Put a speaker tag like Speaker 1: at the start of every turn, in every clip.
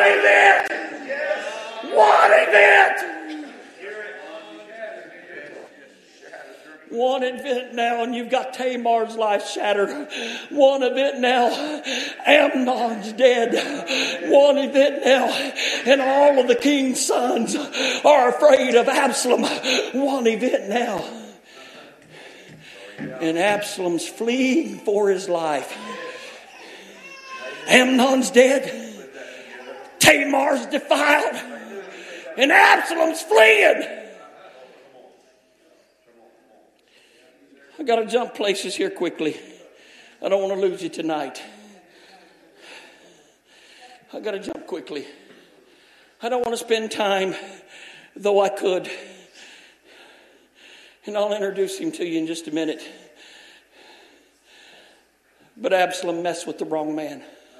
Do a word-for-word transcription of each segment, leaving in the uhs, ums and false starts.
Speaker 1: event. One event. One event now, and you've got Tamar's life shattered. One event now, Amnon's dead. One event now, and all of the king's sons are afraid of Absalom. One event now, and Absalom's fleeing for his life. Amnon's dead. Tamar's defiled, and Absalom's fleeing. I got to jump places here quickly. I don't want to lose you tonight. I got to jump quickly. I don't want to spend time, though I could. And I'll introduce him to you in just a minute. But Absalom messed with the wrong man.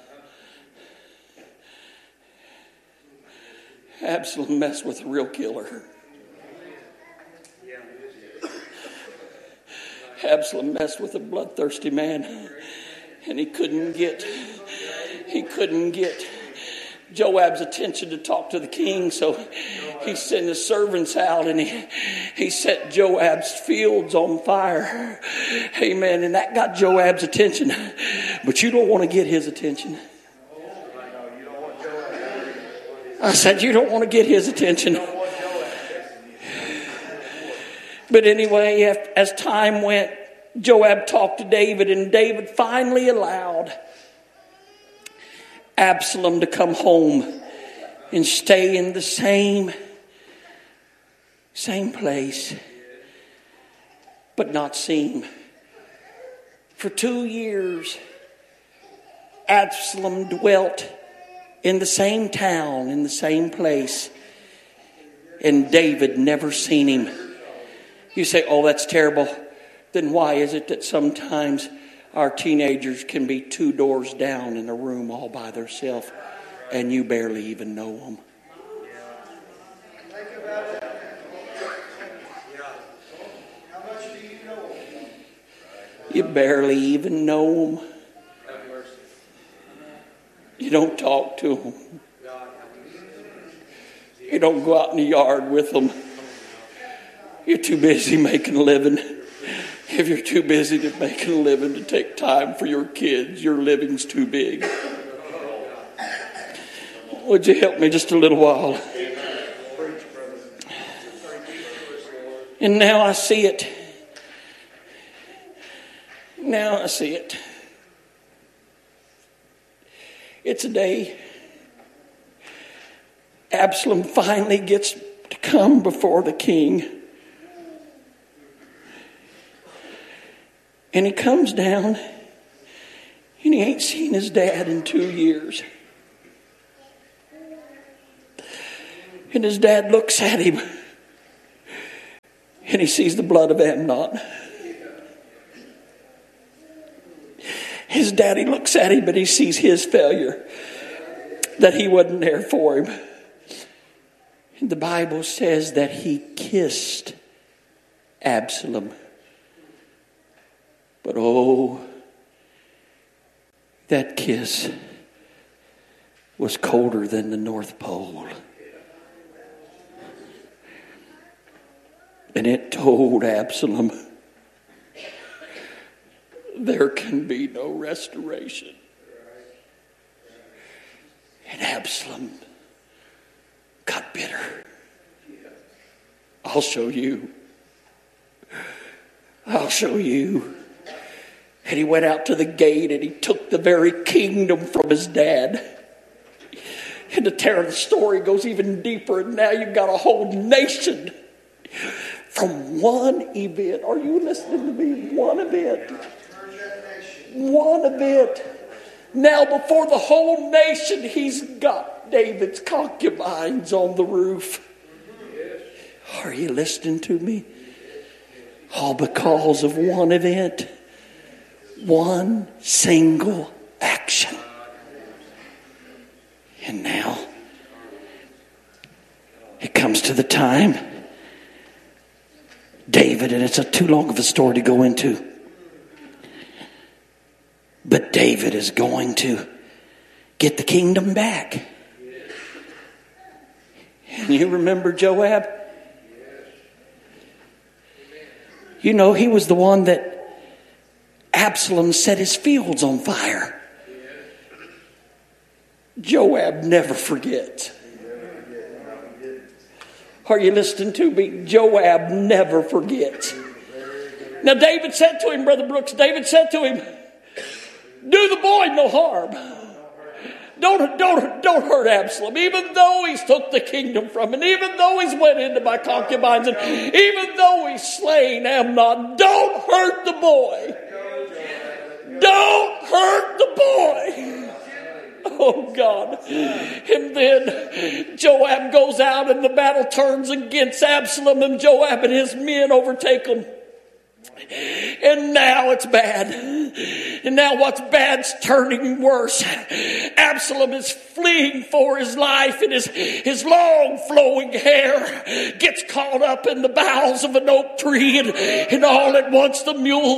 Speaker 1: Absalom messed with a real killer. Absalom messed with a bloodthirsty man, and he couldn't get he couldn't get Joab's attention to talk to the king, so he sent his servants out and he he set Joab's fields on fire. Amen. And that got Joab's attention, but you don't want to get his attention. I said you don't want to get his attention. But anyway, as time went, Joab talked to David, and David finally allowed Absalom to come home and stay in the same, same place, but not see him. For two years, Absalom dwelt in the same town, in the same place, and David never seen him. You say, oh, that's terrible. Then why is it that sometimes our teenagers can be two doors down in a room all by themselves and you barely even know them? You barely even know them. You don't talk to them. You don't go out in the yard with them. You're too busy making a living. If you're too busy to making a living to take time for your kids, your living's too big. Would you help me just a little while? And now I see it. Now I see it. It's a day Absalom finally gets to come before the king. And he comes down, and he ain't seen his dad in two years. And his dad looks at him, and he sees the blood of Amnon. His daddy looks at him, and he sees his failure, that he wasn't there for him. And the Bible says that he kissed Absalom. But oh, that kiss was colder than the North Pole. And it told Absalom, there can be no restoration. And Absalom got bitter. I'll show you. I'll show you. And he went out to the gate and he took the very kingdom from his dad. And the terror of the story goes even deeper. And now you've got a whole nation from one event. Are you listening to me? One event. One event. Now before the whole nation, he's got David's concubines on the roof. Are you listening to me? All because of one event. One single action. And now it comes to the time David, and it's a too long of a story to go into, but David is going to get the kingdom back. And you remember Joab? You know, he was the one that Absalom set his fields on fire. Joab never forgets. Are you listening to me? Joab never forgets. Now David said to him, Brother Brooks, David said to him, do the boy no harm. Don't, don't, don't hurt Absalom. Even though he's took the kingdom from him, even though he's went into my concubines, and even though he's slain Amnon, don't hurt the boy. Don't hurt the boy. Oh God. And then Joab goes out and the battle turns against Absalom, and Joab and his men overtake him. And now it's bad. And now what's bad's turning worse. Absalom is fleeing for his life, and his, his long flowing hair gets caught up in the boughs of an oak tree, and, and all at once the mule